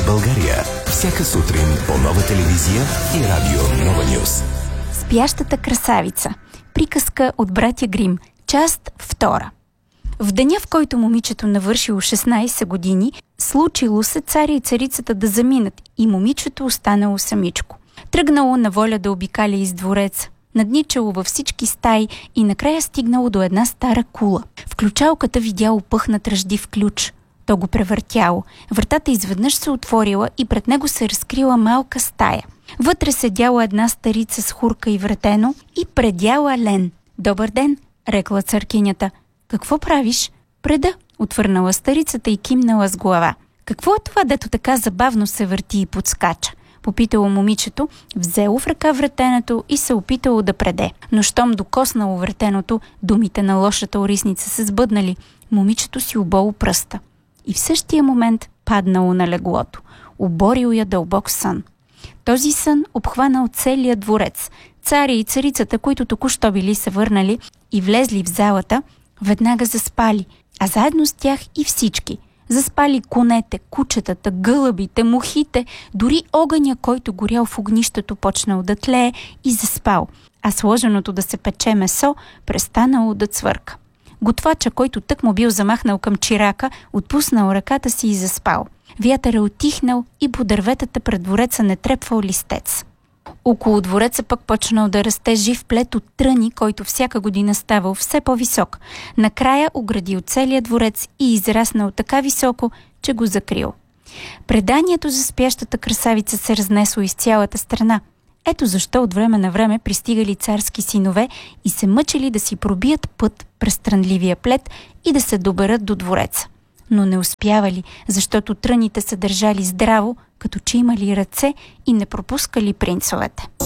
България. Всяка сутрин по Нова телевизия и радио Нова Нюз. Спящата красавица. Приказка от братя Грим. Част 2. В деня, в който момичето навършило 16 години, случило се царя и царицата да заминат и момичето останало самичко. Тръгнало на воля да обикаля из двореца. Надничало във всички стаи и накрая стигнало до една стара кула. В ключалката видяло пъхнат ръждив ключ. То го превъртяло. Вратата изведнъж се отворила и пред него се разкрила малка стая. Вътре седяла една старица с хурка и вратено и предяла лен. «Добър ден!» рекла църкинята. «Какво правиш?» «Преда!» отвърнала старицата и кимнала с глава. «Какво е това, дето така забавно се върти и подскача?» Попитало момичето, взело в ръка вратеното и се опитало да преде. Но щом докоснало вратеното, думите на лошата орисница се сбъднали. Момичето си оболо пръста. И в същия момент паднало на леглото. Оборил я дълбок сън. Този сън обхванал целия дворец. Царя и царицата, които току-що били се върнали и влезли в залата, веднага заспали, а заедно с тях и всички. Заспали конете, кучетата, гълъбите, мухите, дори огъня, който горял в огнището, почнал да тлее и заспал, а сложеното да се пече месо престанало да цвърка. Готвача, който тък му бил замахнал към чирака, отпуснал ръката си и заспал. Вятър е отихнал и по дърветата пред двореца не трепвал листец. Около двореца пък почнал да расте жив плет от тръни, който всяка година ставал все по-висок. Накрая оградил целия дворец и израснал така високо, че го закрил. Преданието за спящата красавица се разнесло из цялата страна. Ето защо от време на време пристигали царски синове и се мъчили да си пробият път през трънливия плет и да се доберат до двореца. Но не успявали, защото тръните се държали здраво, като че имали ръце и не пропускали принцовете.